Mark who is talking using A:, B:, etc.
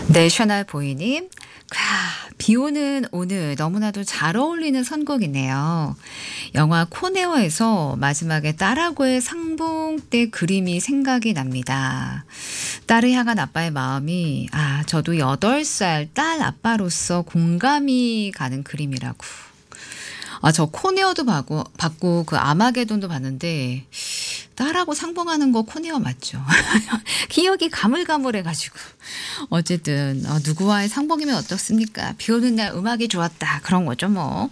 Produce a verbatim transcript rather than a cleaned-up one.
A: 내셔널 보이님. 아, 비 오는 오늘 너무나도 잘 어울리는 선곡이네요. 영화 코네어에서 마지막에 딸하고의 상봉 때 그림이 생각이 납니다. 딸을 향한 아빠의 마음이 아, 저도 여덟 살 딸 아빠로서 공감이 가는 그림이라고. 아, 저 코네어도 봤고, 봤고 그 아마게돈도 봤는데 딸하고 상봉하는 거 코네어 맞죠? 기억이 가물가물해가지고 어쨌든 어, 누구와의 상봉이면 어떻습니까? 비 오는 날 음악이 좋았다 그런 거죠 뭐.